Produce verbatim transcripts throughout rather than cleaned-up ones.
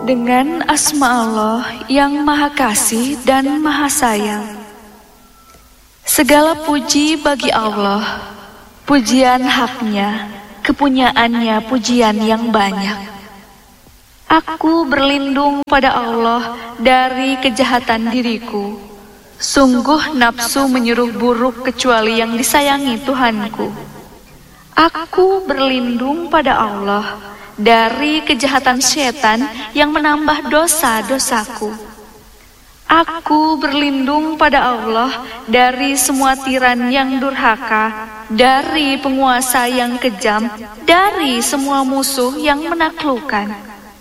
Dengan asma Allah yang Maha Kasih dan Maha Sayang. Segala puji bagi Allah, pujian haknya, kepunyaannya pujian yang banyak. Aku berlindung pada Allah dari kejahatan diriku. Sungguh nafsu menyuruh buruk kecuali yang disayangi Tuhanku. Aku berlindung pada Allah dari kejahatan setan yang menambah dosa-dosaku. Aku berlindung pada Allah dari semua tiran yang durhaka, dari penguasa yang kejam, dari semua musuh yang menaklukkan.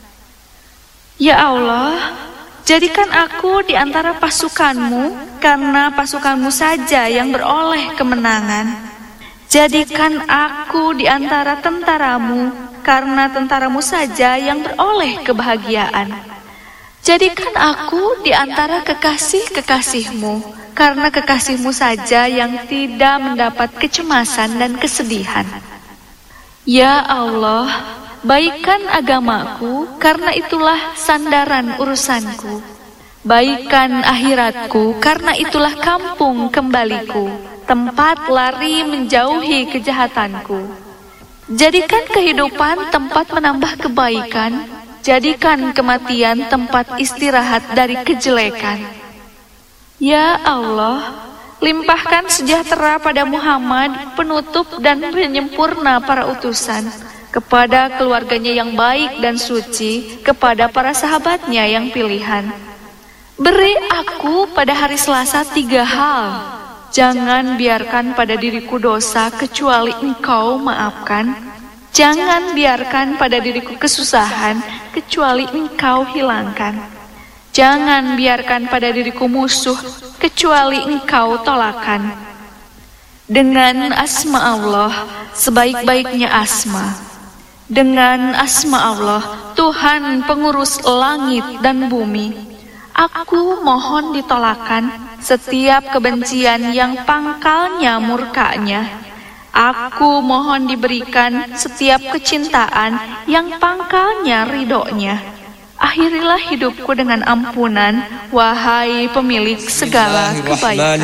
Ya Allah, jadikan aku di antara pasukanmu, karena pasukanmu saja yang beroleh kemenangan. Jadikan aku di antara tentaramu, karena tentaramu saja yang beroleh kebahagiaan. Jadikan aku di antara kekasih-kekasihmu, karena kekasihmu saja yang tidak mendapat kecemasan dan kesedihan. Ya Allah, baikkan agamaku, karena itulah sandaran urusanku. Baikkan akhiratku, karena itulah kampung kembaliku, tempat lari menjauhi kejahatanku. Jadikan kehidupan tempat menambah kebaikan, jadikan kematian tempat istirahat dari kejelekan. Ya Allah, limpahkan sejahtera pada Muhammad, penutup dan penyempurna para utusan, kepada keluarganya yang baik dan suci, kepada para sahabatnya yang pilihan. Beri aku pada hari Selasa tiga hal. Jangan biarkan pada diriku dosa kecuali Engkau maafkan. Jangan biarkan pada diriku kesusahan kecuali Engkau hilangkan. Jangan biarkan pada diriku musuh kecuali Engkau tolakkan. Dengan asma Allah, sebaik-baiknya asma. Dengan asma Allah, Tuhan pengurus langit dan bumi. Aku mohon ditolakkan setiap kebencian yang pangkalnya murkanya. Aku mohon diberikan setiap kecintaan yang pangkalnya ridhonya. Akhirilah hidupku dengan ampunan, wahai pemilik segala kebaikan.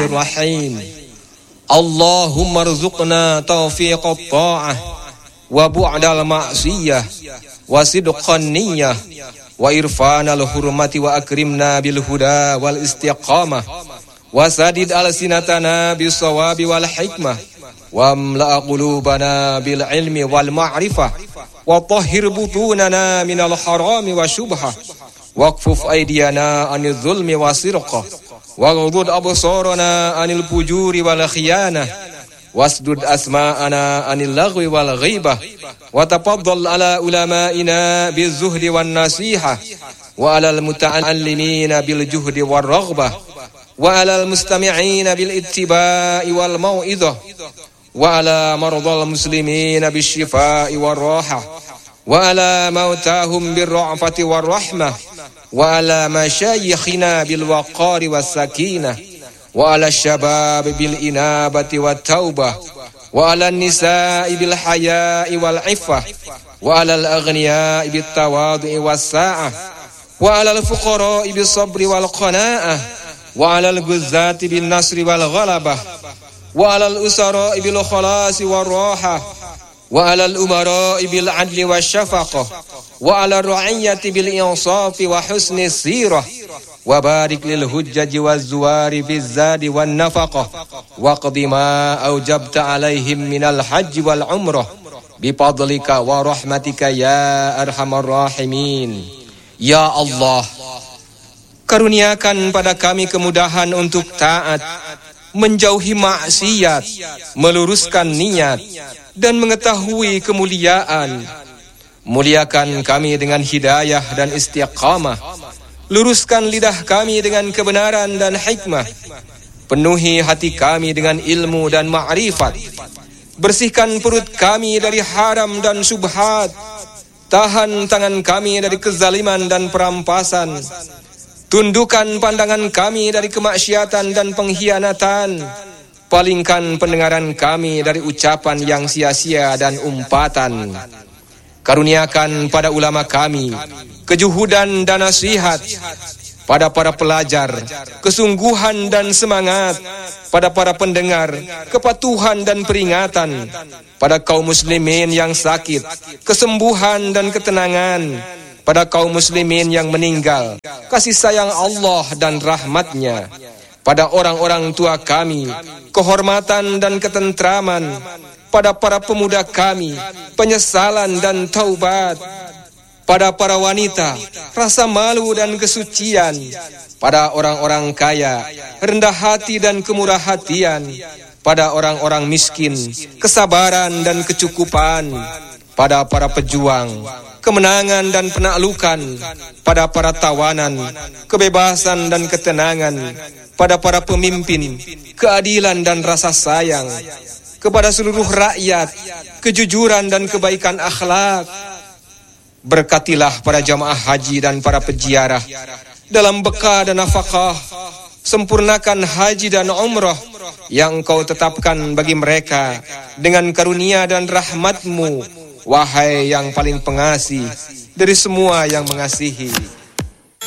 Allahumma rzuqna taufiqat ta'ah wa bu'dal ma'siyah wa sidqan niyyah wa irfanal hurmati wa akrimna bil huda wal istiqamah wa sadid alsinatana bis sawabi wal hikmah wa amla qulubana bil ilmi wal ma'rifah wa tahhir butunana minal harami wa syubhah waqfuf aydiyana anil zulmi wa sirqah wa ghudud absarana anil fujuri wal khiyanah wasdud asma'ana anil lagwi wal ghibah wa tafaddal ala ulama'ina bizuhdi wan nasihah wa alal muta'allimina bil juhdi war raghbah wa alal mustami'ina bil ittiba'i wal mau'izah wa ala mardal muslimina bis shifa'i war rahah wa ala mautahum bir ra'fati war rahmah wa ala masyayikhina bil waqari was sakinah wa ala syabab bil inabati wat taubah wa ala nisa'i bil haya'i wal iffah wa ala al aghniya'i bit tawadhu'i was sa'ah wa ala al fuqara'i bis sabri wal qana'ah wa ala al guzzati bin nasri wal ghalabah wa ala al usara'i bil khalasi war rahah wa ala al umara'i bil adli wash shafaqah wa ala ar ra'iyyati bil insafi wa husni sirah wa barik lil hujjaji waz zuwari biz zadi wan nafaqah wa qdi ma aujabta alaihim minal hajji wal umrah bi fadlika wa rahmatika ya arhamar rahimin. Ya Allah, karuniakan pada kami kemudahan untuk taat, menjauhi maksiat, meluruskan niat dan mengetahui kemuliaan. Muliakan kami dengan hidayah dan istiqamah. Luruskan lidah kami dengan kebenaran dan hikmah. Penuhi hati kami dengan ilmu dan ma'rifat. Bersihkan perut kami dari haram dan syubhat. Tahan tangan kami dari kezaliman dan perampasan. Tundukkan pandangan kami dari kemaksiatan dan pengkhianatan. Palingkan pendengaran kami dari ucapan yang sia-sia dan umpatan. Karuniakan pada ulama kami kejuhudan dan nasihat, pada para pelajar kesungguhan dan semangat, pada para pendengar kepatuhan dan peringatan, pada kaum muslimin yang sakit kesembuhan dan ketenangan, pada kaum muslimin yang meninggal kasih sayang Allah dan rahmatnya, pada orang-orang tua kami kehormatan dan ketentraman, pada para pemuda kami penyesalan dan taubat, pada para wanita rasa malu dan kesucian, pada orang-orang kaya rendah hati dan kemurah hatian, pada orang-orang miskin kesabaran dan kecukupan, pada para pejuang kemenangan dan penaklukan, pada para tawanan kebebasan dan ketenangan, pada para pemimpin keadilan dan rasa sayang, kepada seluruh rakyat kejujuran dan kebaikan akhlak. Berkatilah para jamaah haji dan para peziarah dalam bekah dan nafkah. Sempurnakan haji dan umrah yang Engkau tetapkan bagi mereka dengan karunia dan rahmat-Mu, wahai yang paling pengasih dari semua yang mengasihi.